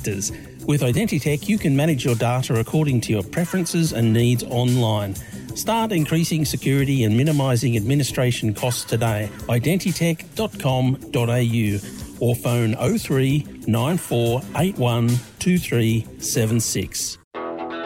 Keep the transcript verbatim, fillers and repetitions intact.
factors. With Identitech, you can manage your data according to your preferences and needs online. Start increasing security and minimising administration costs today. identitech dot com dot a u or phone oh three nine four eight one two three seven six.